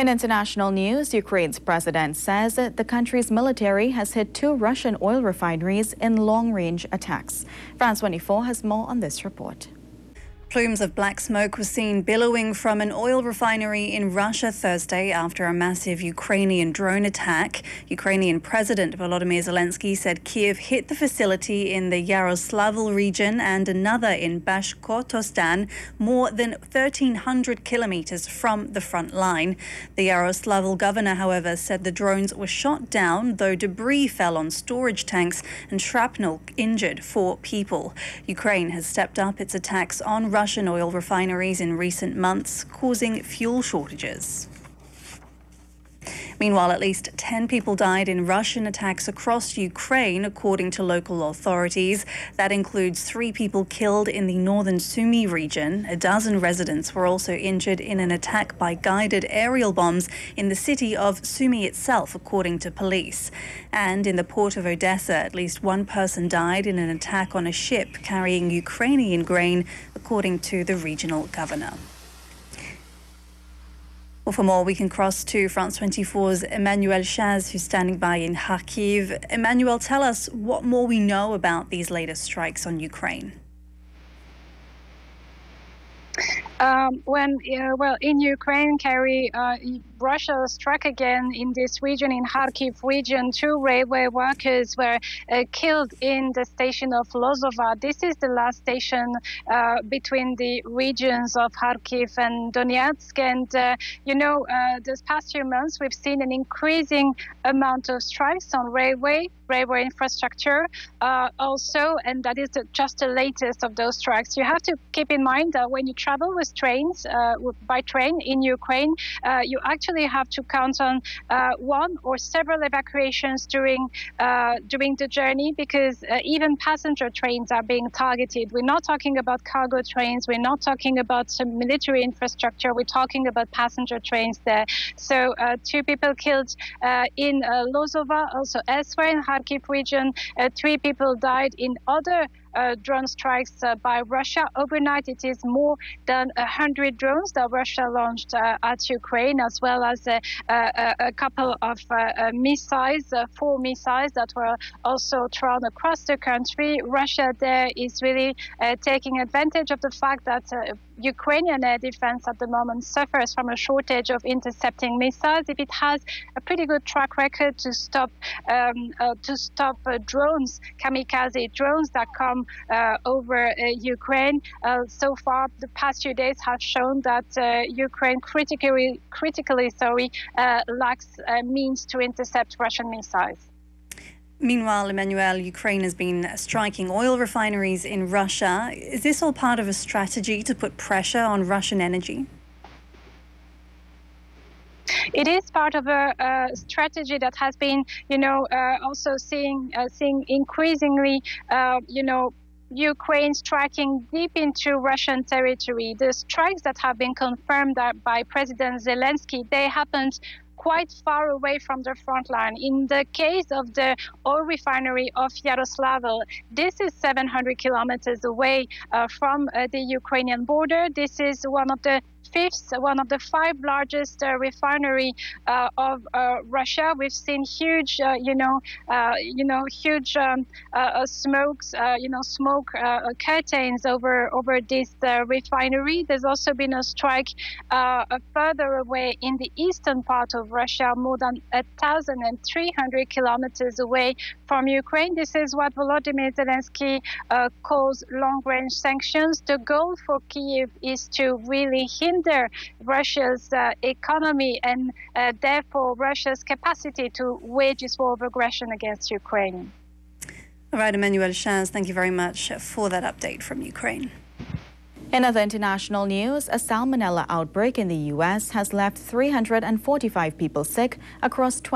In international news, Ukraine's president says that the country's military has hit 2 Russian oil refineries in long-range attacks. France 24 has more on this report. Plumes of black smoke were seen billowing from an oil refinery in Russia Thursday after a massive Ukrainian drone attack. Ukrainian President Volodymyr Zelensky said Kyiv hit the facility in the Yaroslavl region and another in Bashkortostan, more than 1,300 kilometers from the front line. The Yaroslavl governor, however, said the drones were shot down, though debris fell on storage tanks and shrapnel injured 4 people. Ukraine has stepped up its attacks on Russian oil refineries in recent months, causing fuel shortages. Meanwhile, at least 10 people died in Russian attacks across Ukraine, according to local authorities. That includes 3 people killed in the northern Sumy region. A dozen residents were also injured in an attack by guided aerial bombs in the city of Sumy itself, according to police. And in the port of Odessa, at least 1 person died in an attack on a ship carrying Ukrainian grain, according to the regional governor. Well, for more, we can cross to France 24's Emmanuel Chaz, who's standing by in Kharkiv. Emmanuel, tell us what more we know about these latest strikes on Ukraine. In Ukraine, Carrie, Russia struck again in this region, in Kharkiv region. 2 railway workers were killed in the station of Lozova. This is the last station between the regions of Kharkiv and Donetsk. And, this past few months, we've seen an increasing amount of strikes on railway infrastructure also, and that is just the latest of those strikes. You have to keep in mind that when you travel with trains, by train in Ukraine, you actually have to count on 1 or several evacuations during the journey, because even passenger trains are being targeted. We're not talking about cargo trains. We're not talking about some military infrastructure. We're talking about passenger trains there. So 2 people killed in Lozova, also elsewhere in Kharkiv region. 3 people died in other drone strikes by Russia. Overnight, it is more than 100 drones that Russia launched at Ukraine, as well as a couple of missiles, 4 missiles that were also thrown across the country. Russia there is really taking advantage of the fact that Ukrainian air defense at the moment suffers from a shortage of intercepting missiles. If it has a pretty good track record to stop drones, kamikaze drones that come over Ukraine. So far, the past few days have shown that Ukraine critically lacks means to intercept Russian missiles. Meanwhile, Emmanuel, Ukraine has been striking oil refineries in Russia. Is this all part of a strategy to put pressure on Russian energy? It is part of a strategy that has been, also seeing increasingly, Ukraine striking deep into Russian territory. The strikes that have been confirmed by President Zelensky, they happened quite far away from the front line. In the case of the oil refinery of Yaroslavl, this is 700 kilometers away from the Ukrainian border. This is one of the 5 largest refinery of Russia. We've seen huge, smokes, smoke curtains over this refinery. There's also been a strike further away in the eastern part of Russia, more than 1,300 kilometers away from Ukraine. This is what Volodymyr Zelensky calls long-range sanctions. The goal for Kyiv is to really hinder Russia's economy and therefore Russia's capacity to wage its war of aggression against Ukraine. All right, Emmanuel Chaz, thank you very much for that update from Ukraine. In other international news, a salmonella outbreak in the U.S. has left 345 people sick across